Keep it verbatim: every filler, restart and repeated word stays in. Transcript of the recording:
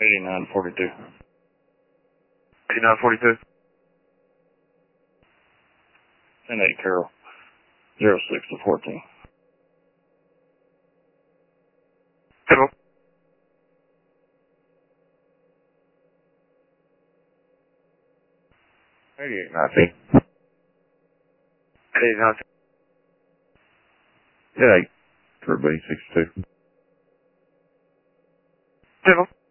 eighty-nine forty-two. eighty-nine forty-two. ten eight Carroll. zero six to fourteen. Hello. eighty-eight nineteen. eighty-eight nineteen. ten eight for B sixty-two. Hello.